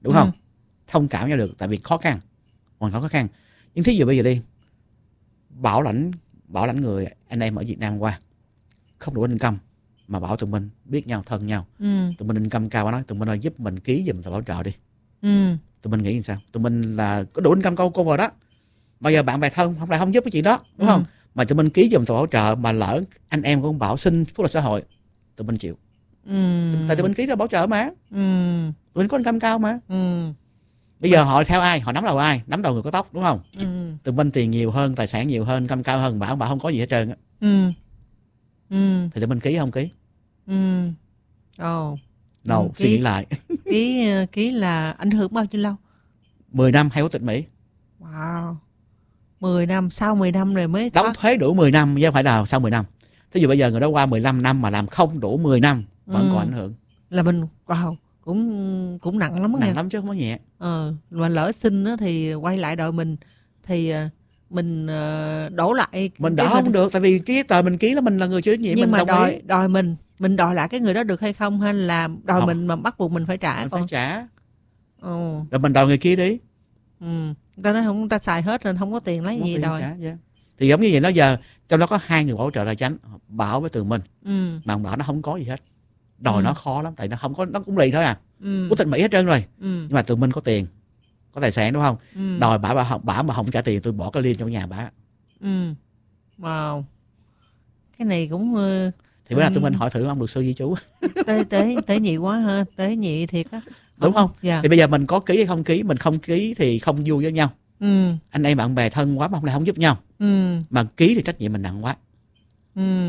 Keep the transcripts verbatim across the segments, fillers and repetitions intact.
đúng ừ. không? Thông cảm nhau được tại vì khó khăn, hoàn cảnh khó khăn. Nhưng thí dụ bây giờ đi, bảo lãnh bảo lãnh người anh em ở Việt Nam qua không đủ income mà bảo tụi mình biết nhau, thân nhau, Ừ. tụi mình income cao quá, nói tụi mình ơi giúp mình ký giùm tờ bảo trợ đi. Ừ. Tụi mình nghĩ như sao? Tụi mình là có đủ income câu cover đó. Bây giờ bạn bè thân không lại không giúp cái chuyện đó, đúng ừ. không? Mà tụi mình ký giùm tờ bảo trợ mà lỡ anh em của ông Bảo xin phúc lợi xã hội, tụi mình chịu. Ừ. Tại tụi mình ký tờ bảo trợ mà. Ừ. Tụi mình có income cao mà. Ừ. Bây giờ họ theo ai? Họ nắm đầu ai? Nắm đầu người có tóc, đúng không? Ừ. Tụi mình tiền nhiều hơn, tài sản nhiều hơn, income cao hơn, Bảo Bảo không có gì hết trơn á. Ừ. Ừ. Thì tụi mình ký không ký? Ừ. Ồ. No, Ừ, suy nghĩ ký lại. ký ký là ảnh hưởng bao nhiêu lâu? mười năm hay quốc tịch Mỹ. Wow. mười năm, sau mười năm rồi mới Đóng thoát. thuế đủ mười năm chứ không phải là sau mười năm. Thí dụ bây giờ người đó qua mười lăm năm mà làm không đủ mười năm vẫn ừ. còn ảnh hưởng. Là mình wow, cũng cũng nặng lắm đó Nặng nghe. lắm chứ không có nhẹ. Ờ, mà lỡ xin á thì quay lại đòi mình thì mình uh, đổ lại Mình cái đỡ người không đó. được tại vì cái tờ mình ký là mình là người chịu trách nhiệm, Nhưng mình mà đồng đòi ý. đòi mình mình đòi lại cái người đó được hay không, hay là đòi Không. mình mà bắt buộc mình phải trả Mình con? phải trả. Ồ. Rồi mình đòi người kia đi. Ừ. Người ta nói không, người ta xài hết rồi không có tiền lấy Không gì tiền đòi. trả, yeah. Thì giống như vậy đó, giờ trong đó có hai người bảo trợ là chánh, Bảo với Tường Minh. Ừ. Mà ông Bảo nó không có gì hết. Đòi ừ. nó khó lắm tại nó không có, nó cũng lì thôi à. Ừ. Quốc tịch Mỹ hết trơn rồi. Ừ. Nhưng mà Tường Minh có tiền, có tài sản, đúng không? Ừ. Đòi Bảo Bảo Bảo mà không trả tiền tôi bỏ cái liên trong nhà Bảo. Ừ. Wow. Cái này cũng uh, Thì bữa nào Tường Minh hỏi thử ông luật sư di chú. tế tế tế nhị quá ha, tế nhị thiệt á. Đúng không? Dạ. Thì bây giờ mình có ký hay không ký, mình không ký thì không vui với nhau. Ừ. Anh em bạn bè thân quá mà không lại không giúp nhau. Ừ. Mà ký thì trách nhiệm mình nặng quá. Ừ.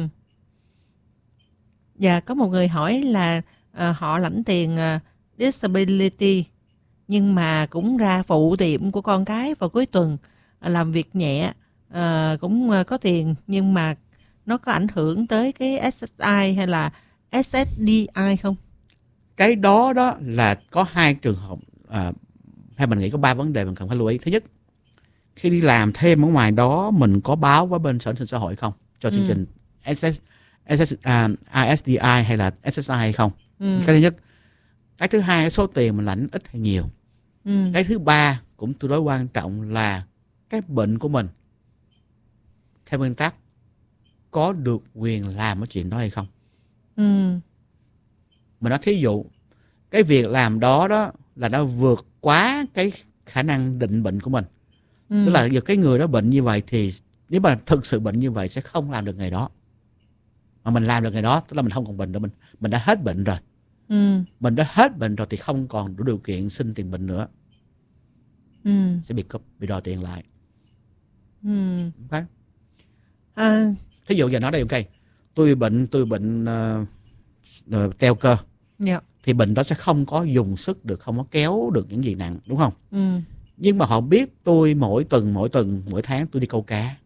Dạ, có một người hỏi là à, họ lãnh tiền uh, disability nhưng mà cũng ra phụ tiệm của con cái vào cuối tuần, à, làm việc nhẹ, à, cũng uh, có tiền nhưng mà nó có ảnh hưởng tới cái ét ét i hay là ét ét đê i không? Cái đó đó là có hai trường hợp, à, hay mình nghĩ có ba vấn đề mình cần phải lưu ý. Thứ nhất, khi đi làm thêm ở ngoài đó mình có báo với bên sở an sinh xã hội không cho chương Ừ. trình ét ét, ét ét, à, i ét đê i hay là ét ét i hay không? Ừ. Cái thứ nhất. Cái thứ hai, số tiền mình lãnh ít hay nhiều. Ừ. Cái thứ ba cũng tương đối quan trọng là cái bệnh của mình theo nguyên tắc có được quyền làm cái chuyện đó hay không. Ừ. Mình nói thí dụ cái việc làm đó đó là nó vượt quá cái khả năng định bệnh của mình. Ừ. Tức là giờ cái người đó bệnh như vậy thì nếu mà thực sự bệnh như vậy sẽ không làm được ngày đó. Mà mình làm được ngày đó tức là mình không còn bệnh nữa, mình mình đã hết bệnh rồi. Ừ. Mình đã hết bệnh rồi thì không còn đủ điều kiện xin tiền bệnh nữa. Ừ. Sẽ bị cướp, bị đòi tiền lại. Ừ. Okay. À. Thí dụ giờ nói đây, ok, tôi bệnh tôi bệnh uh, uh, teo cơ. Dạ. Thì bệnh đó sẽ không có dùng sức được, không có kéo được những gì nặng, đúng không? Ừ. Nhưng mà họ biết tôi mỗi tuần mỗi tuần mỗi tháng tôi đi câu cá.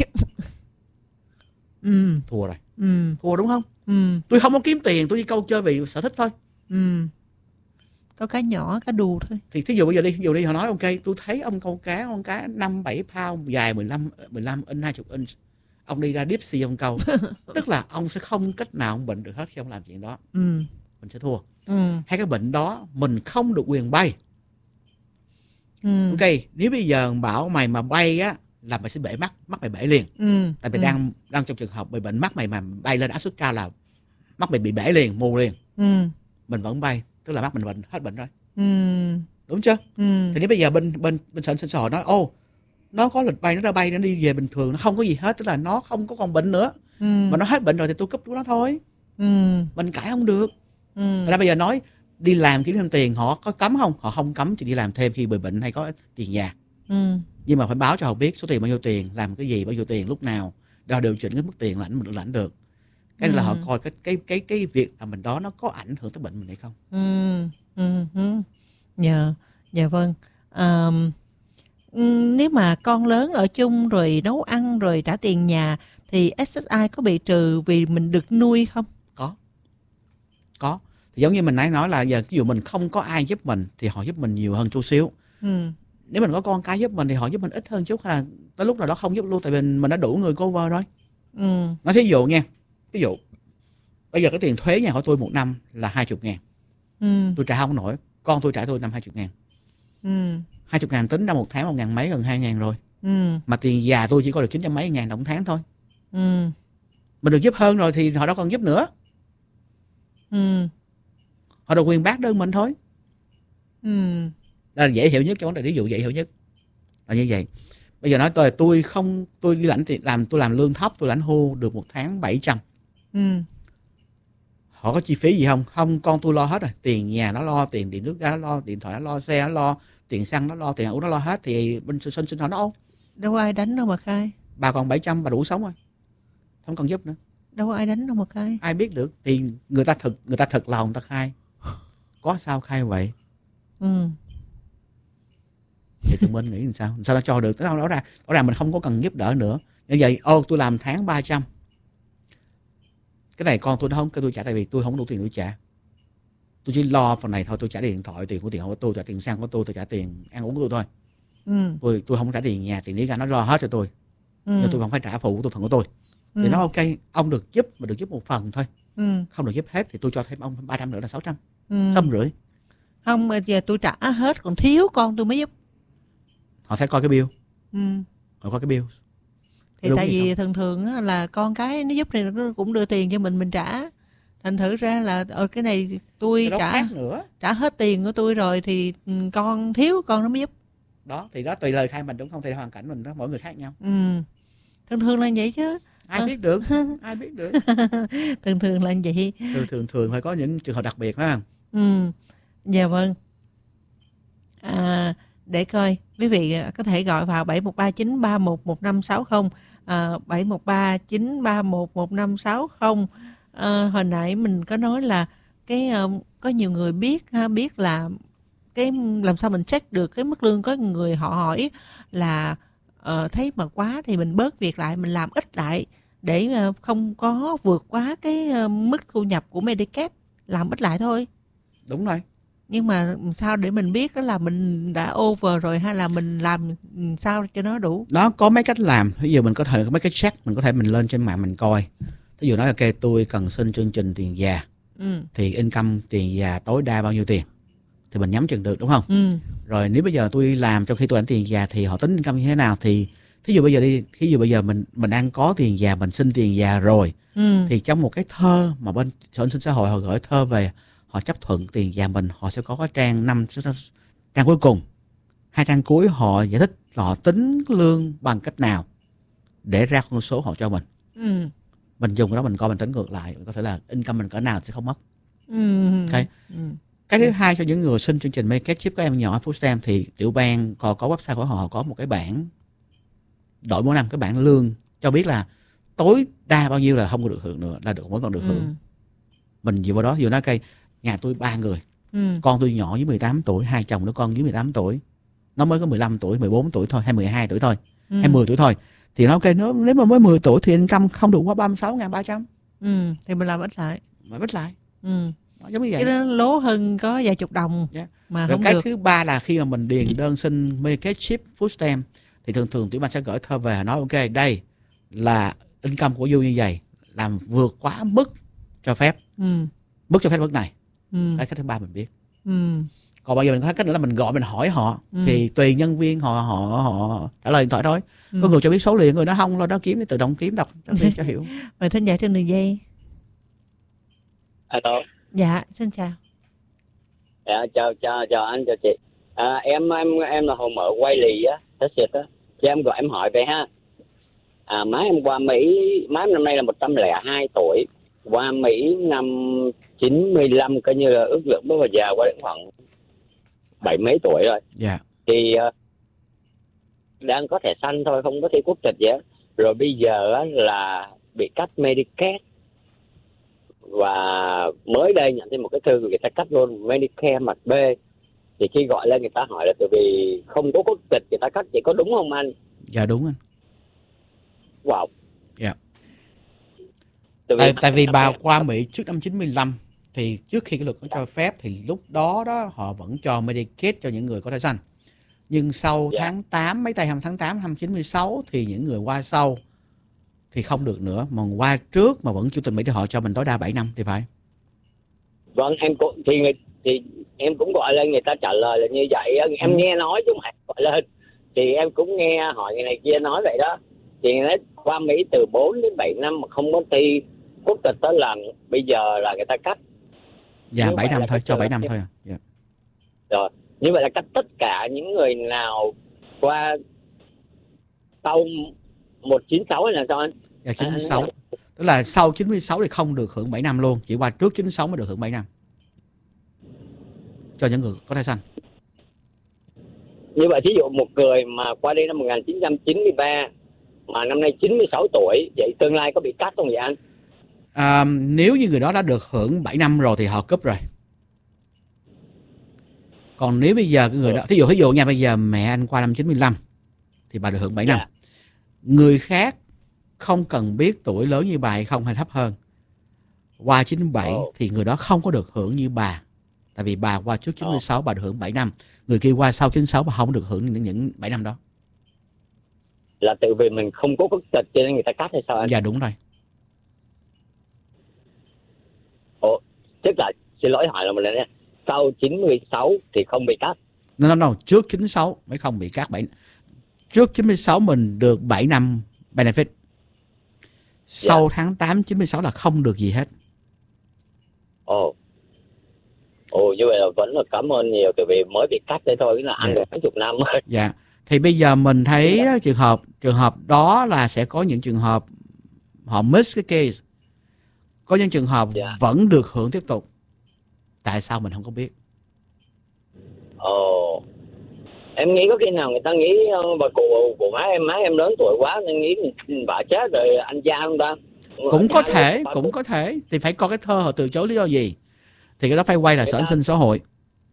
Ừ. Thua rồi. Ừ. Thua đúng không? Ừ. Tôi không có kiếm tiền, tôi đi câu chơi vì sở thích thôi. Ừ. Câu cá nhỏ, cá đù thôi. Thì thí dụ bây giờ đi, ví dụ đi họ nói ok, tôi thấy ông câu cá, con cá năm bảy pound, dài mười lăm mười lăm inch, hai mươi inch. Ông đi ra deep sea ông câu. Tức là ông sẽ không cách nào ông bệnh được hết khi ông làm chuyện đó. Ừ. Mình sẽ thua. Ừ. Hay cái bệnh đó mình không được quyền bay. Ừ. Ok, nếu bây giờ bảo mày mà bay á là mày sẽ bể mắt, mắt mày bể liền. Ừ. Tại mày ừ. đang đang trong trường hợp mày bệnh, mắt mày mà bay lên áp suất cao là mắt mày bị bể liền, mù liền. Ừ. Mình vẫn bay, tức là mắt mình bệnh, hết bệnh rồi. Ừ. Đúng chưa? Ừ. Thì nếu bây giờ bên bên bên sở xã hội nói ô, nó có lịch bay, nó ra bay, nó đi về bình thường, nó không có gì hết, tức là nó không có còn bệnh nữa. Ừ. Mà nó hết bệnh rồi thì tôi cúp của nó thôi. Ừ. Mình cãi không được. Ừ. Thật ra bây giờ nói đi làm kiếm thêm tiền, họ có cấm không? Họ không cấm thì đi làm thêm khi bị bệnh hay có tiền nhà. Ừ. Nhưng mà phải báo cho họ biết số tiền bao nhiêu tiền, làm cái gì, bao nhiêu tiền, lúc nào, để họ điều chỉnh cái mức tiền lãnh mình được lãnh được. Cái này ừ. là họ coi cái cái cái cái việc làm mình đó nó có ảnh hưởng tới bệnh mình hay không. Ừ. Ừ. Ừ. Dạ. Dạ vâng. À, nếu mà con lớn ở chung rồi nấu ăn rồi trả tiền nhà thì ét ét i có bị trừ vì mình được nuôi không? Có. Có. Thì giống như mình nãy nói là giờ ví dụ mình không có ai giúp mình thì họ giúp mình nhiều hơn chút xíu. Ừ. Nếu mình có con cái giúp mình thì họ giúp mình ít hơn chút, hay là tới lúc nào đó không giúp luôn tại vì mình đã đủ người cover rồi. Ừ. Nói thí dụ nha, ví dụ bây giờ cái tiền thuế nhà của tôi một năm là hai mươi ngàn. Ừ. Tôi trả không nổi, con tôi trả tôi năm hai mươi ngàn. Ừ. Hai chục ngàn tính ra một tháng một ngàn mấy, gần hai ngàn rồi. Ừ. Mà tiền già tôi chỉ có được chín trăm mấy ngàn đồng tháng thôi. Ừ. Mình được giúp hơn rồi thì họ đâu còn giúp nữa. Ừ. Họ được quyền bác đơn mình thôi. Ừ. Đó là dễ hiểu nhất, cái vấn đề ví dụ dễ hiểu nhất là như vậy. Bây giờ nói tôi tôi không tôi đi lãnh tiền làm tôi làm lương thấp, tôi lãnh hưu được một tháng bảy trăm. Ừ. Họ có chi phí gì không? Không, con tôi lo hết rồi. Tiền nhà nó lo, tiền điện nước ga nó lo, điện thoại nó lo, xe nó lo, tiền xăng nó lo, tiền ăn uống nó lo hết. Thì bên sinh sinh họ nó ôm. Đâu có ai đánh đâu mà khai. Bà còn bảy trăm bà đủ sống rồi, không cần giúp nữa. Đâu có ai đánh đâu mà khai. Ai biết được. Thì người ta thực người ta thực lòng người ta khai. Có sao khai vậy? Ừ. Thì tụi mình nghĩ làm sao? Sao nó cho được? Đó ra, đó ra mình không có cần giúp đỡ nữa. Như vậy, ô tôi làm tháng ba trăm. Cái này con tôi nó không kêu tôi trả, tại vì tôi không đủ tiền tôi trả. Tôi chỉ lo phần này thôi, tôi trả tiền điện thoại, tiền của tiền của tôi, trả tiền xăng của tôi, tôi trả tiền ăn uống của tôi thôi. Ừ. Tôi tôi không trả tiền nhà, tiền lý ra nó lo hết cho tôi. Ừ. Nhưng tôi vẫn phải trả phụ của tôi, phần của tôi. Thì Ừ. nó ok, ông được giúp mà được giúp một phần thôi. Ừ. Không được giúp hết thì tôi cho thêm ông ba trăm nữa là sáu trăm. Ừ. Trăm rưỡi. Không, bây giờ tôi trả hết, còn thiếu con tôi mới giúp. Họ phải coi cái bill. Ừ. Họ coi cái bill. Thì Đúng tại gì vì không? thường thường á, là con cái nó giúp thì nó cũng đưa tiền cho mình mình trả. Thành thử ra là ở cái này tôi Cái đó trả khác nữa. trả hết tiền của tôi rồi thì ừ, con thiếu con nó mới giúp. Đó thì đó tùy lời khai mình, đúng không? Thì hoàn cảnh mình đó, mỗi người khác nhau. Ừ. Thường thường là vậy chứ. Ai Ờ. biết được? Ai biết được? Thường thường là vậy. Thường thường thường phải có những trường hợp đặc biệt đó. Ừ. Dạ vâng. À, để coi quý vị có thể gọi vào bảy một ba chín ba một một năm sáu không, à, bảy một ba chín ba một một năm sáu không. À, hồi nãy mình có nói là cái uh, có nhiều người biết ha, biết là cái làm sao mình check được cái mức lương. Có người họ hỏi là uh, thấy mà quá thì mình bớt việc lại, mình làm ít lại để uh, không có vượt quá cái uh, mức thu nhập của Medicare, làm ít lại thôi. Đúng rồi. Nhưng mà sao để mình biết đó là mình đã over rồi hay là mình làm sao cho nó đủ? Nó có mấy cách làm. Ví dụ mình có thể có mấy cái check, mình có thể mình lên trên mạng mình coi. Ví dụ nói ok tôi cần xin chương trình tiền già. Ừ. Thì income tiền già tối đa bao nhiêu tiền thì mình nhắm chừng được, đúng không? Ừ. Rồi nếu bây giờ tôi làm trong khi tôi lãnh tiền già thì họ tính income như thế nào? Thì thí dụ bây giờ đi, thí dụ bây giờ mình mình đang có tiền già, mình xin tiền già rồi. Ừ. Thì trong một cái thơ mà bên sở an sinh xã hội họ gửi thơ về, họ chấp thuận tiền già mình, họ sẽ có cái trang năm trang cuối cùng, hai trang cuối họ giải thích là họ tính lương bằng cách nào để ra con số họ cho mình. Ừ. Mình dùng cái đó mình coi, mình tính ngược lại, có thể là income mình cỡ nào sẽ không mất. Ừ. Okay. Ừ. Cái thứ hai, cho những người xin chương trình Medicare Chip các em nhỏ Food Stamp thì tiểu bang có, có website của họ có một cái bảng đổi mỗi năm, cái bảng lương cho biết là tối đa bao nhiêu là không có được hưởng nữa, là được vẫn còn được hưởng. Ừ. Mình dựa vào đó, dựa nói cây nhà tôi ba người, ừ. con tôi nhỏ dưới mười tám tuổi, hai chồng nó con dưới mười tám tuổi, nó mới có mười lăm tuổi, mười bốn tuổi thôi, hay mười hai tuổi thôi, ừ. hay mười tuổi thôi, thì nó ok, nó nếu mà mới mười tuổi thì income không được qua ba mươi sáu nghìn ba trăm. Ừ, thì mình làm ít lại. Mà ít lại. Ừ. Nó giống như vậy. Cái đó lố hơn có vài chục đồng, yeah. Mà rồi không cái được. thứ ba là khi mà mình điền đơn xin Medicare Chip Food Stamp thì thường thường tiểu bang sẽ gửi thơ về nói ok đây là income của Du như vậy, làm vượt quá mức cho phép, ừ. mức cho phép mức này, ừ. cái thứ ba mình biết. Ừ. Còn bây giờ mình có cách nữa là mình gọi, mình hỏi họ, ừ. thì tùy nhân viên họ họ họ trả lời điện thoại thôi. Ừ. Có người cho biết số liền, người đó không, lo đó kiếm để tự động kiếm đọc cho, cho hiểu. Mời thính giả trên đường dây. Alo. Dạ, xin chào. Dạ, chào chào chào anh, chào chị. À, em em em là Hồ Mở quay lì á, Texas á. Cho em gọi em hỏi về ha. À, má em qua Mỹ, má em năm nay là một trăm lẻ hai tuổi. Qua Mỹ năm chín mươi lăm, coi như là ước lượng bước vào già, qua đến khoảng bảy mấy tuổi rồi. Dạ. Yeah. Thì uh, đang có thẻ xanh thôi, không có thi quốc tịch gì hết. Rồi bây giờ á, là bị cắt Medicare. Và mới đây nhận thêm một cái thư người ta cắt luôn Medicare mặt B. Thì khi gọi lên người ta hỏi là tại vì không có quốc tịch người ta cắt, vậy có đúng không anh? Dạ đúng anh. Wow. Dạ. Tại, tại vì bà qua Mỹ trước năm chín mươi lăm thì trước khi cái luật nó cho phép thì lúc đó đó họ vẫn cho Medicaid cho những người có thẻ xanh. Nhưng sau yeah. tháng tám, mấy tay tháng tám năm chín mươi sáu thì những người qua sau thì không được nữa, mà qua trước mà vẫn chủ tịch Mỹ thì họ cho mình tối đa bảy năm thì phải. Vâng, em cũng thì người, thì em cũng gọi lên, người ta trả lời là như vậy á. Em Ừ. nghe nói chứ không phải gọi lên, thì em cũng nghe hỏi người này kia nói vậy đó. Thì nói qua Mỹ từ bốn đến bảy năm mà không có thi quốc tịch đó, là bây giờ là người ta cắt. Dạ Như bảy vậy năm là thôi, cái cho trường bảy hợp năm như- thôi à. Dạ. Rồi, như vậy là cắt tất cả những người nào qua sau một chín sáu hay là sao anh? Dạ Anh- anh nói chín sáu. vậy. Tức là sau chín mươi sáu thì không được hưởng bảy năm luôn, chỉ qua trước chín mươi sáu mới được hưởng bảy năm. Cho những người có thai xanh. Như vậy thí dụ một người mà qua đây năm một nghìn chín trăm chín mươi ba mà năm nay chín mươi sáu tuổi, vậy tương lai có bị cắt không vậy anh? À, nếu như người đó đã được hưởng bảy năm rồi thì họ cúp rồi. Còn nếu bây giờ cái người đó, thí dụ thí dụ nha, bây giờ mẹ anh qua năm chín mươi lăm thì bà được hưởng bảy năm. Dạ. Người khác không cần biết tuổi lớn như bà hay không hay thấp hơn, qua chín mươi bảy Ồ. thì người đó không có được hưởng như bà. Tại vì bà qua trước chín mươi sáu bà được hưởng bảy năm, người kia qua sau chín mươi sáu bà không được hưởng những, những bảy năm đó. Là tự vì mình không có quốc tịch cho nên người ta cắt hay sao anh? Dạ đúng rồi. Ồ, tức là xin lỗi hỏi là một lần nha. Sau chín mươi sáu thì không bị cắt. No, no, no, trước chín mươi sáu mới không bị cắt bảy. Trước chín mươi sáu mình được bảy năm benefit. Sau Dạ. tháng tám chín mươi sáu là không được gì hết. Ồ. Ồ, như vậy là vẫn là cảm ơn nhiều, tại vì mới bị cắt đấy thôi, là ăn Dạ. được mấy chục năm rồi. Dạ. Thì bây giờ mình thấy á, trường hợp trường hợp đó là sẽ có những trường hợp họ miss cái case. Có những trường hợp Dạ. vẫn được hưởng tiếp tục. Tại sao mình không có biết? Ồ. Em nghĩ có khi nào người ta nghĩ uh, bà cụ của má em, má em lớn tuổi quá nên nghĩ bà chết rồi anh gia không ta? Cũng có Cha thể, luôn, bà cũng cụ- có thể. Thì phải coi cái thơ họ từ chối lý do gì. Thì cái đó phải quay là sở an sinh xã hội.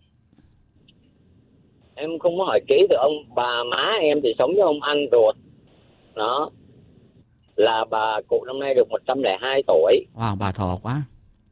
Em không có hỏi kỹ từ ông, bà má em thì sống với ông anh ruột. Đó. Là bà cụ năm nay được một trăm lẻ hai tuổi. Wow, bà thọ quá.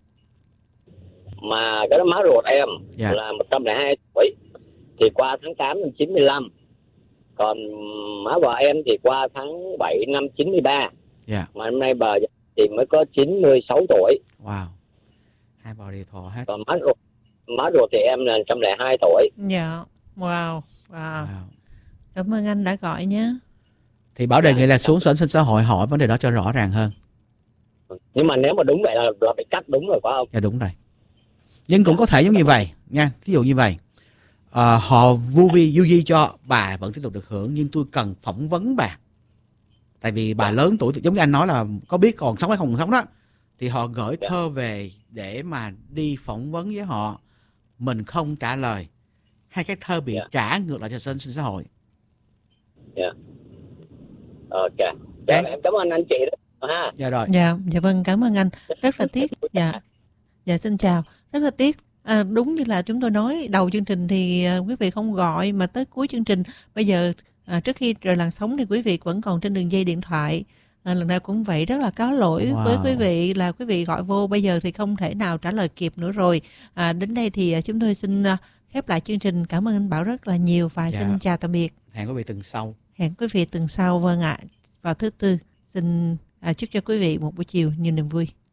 Mà cái đó má ruột em Dạ. là một trăm lẻ hai tuổi. Thì qua tháng tám năm chín mươi lăm. Còn má vợ em thì qua tháng bảy năm chín mươi ba. Dạ. Mà năm nay bà thì mới có chín mươi sáu tuổi. Wow. Hai bà đều thọ hết. Còn má ruột, má ruột thì em là một trăm lẻ hai tuổi. Dạ. Wow. Wow. Wow. Cảm ơn anh đã gọi nhé. Thì Bảo đề nghị là xuống sở an sinh xã hội hỏi vấn đề đó cho rõ ràng hơn. Nhưng mà nếu mà đúng vậy là, là bị cắt đúng rồi phải không? Dạ đúng rồi. Nhưng cũng có thể giống như vậy nha. Ví dụ như vậy, à, họ vu vi du di cho bà vẫn tiếp tục được hưởng, nhưng tôi cần phỏng vấn bà. Tại vì bà lớn tuổi, giống như anh nói là có biết còn sống hay không còn sống đó, thì họ gửi thơ về để mà đi phỏng vấn với họ. Mình không trả lời, hay cái thơ bị Yeah. trả ngược lại cho sở an sinh xã hội. Dạ. Ok. Dạ, em cảm ơn anh chị đó ha. Dạ rồi. Dạ, dạ vâng, cảm ơn anh. Rất là tiếc. Dạ. Dạ xin chào. Rất là tiếc. À, đúng như là chúng tôi nói đầu chương trình thì à, quý vị không gọi, mà tới cuối chương trình bây giờ à, trước khi rời làn sóng thì quý vị vẫn còn trên đường dây điện thoại. À, lần nào cũng vậy, rất là cáo lỗi Wow. với quý vị là quý vị gọi vô bây giờ thì không thể nào trả lời kịp nữa rồi. À, đến đây thì à, chúng tôi xin à, khép lại chương trình. Cảm ơn anh Bảo rất là nhiều và Dạ. xin chào tạm biệt. Hẹn quý vị tuần sau. Hẹn quý vị tuần sau. Vâng ạ. Vào thứ tư xin à, chúc cho quý vị một buổi chiều nhiều niềm vui.